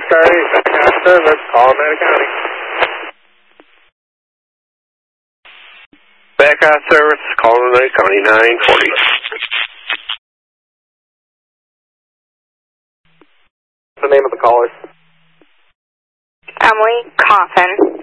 Star 8, Metcalf service, Colorado County. Metcalf service, Colorado County 940. What's the name of the caller? Emily Coffin.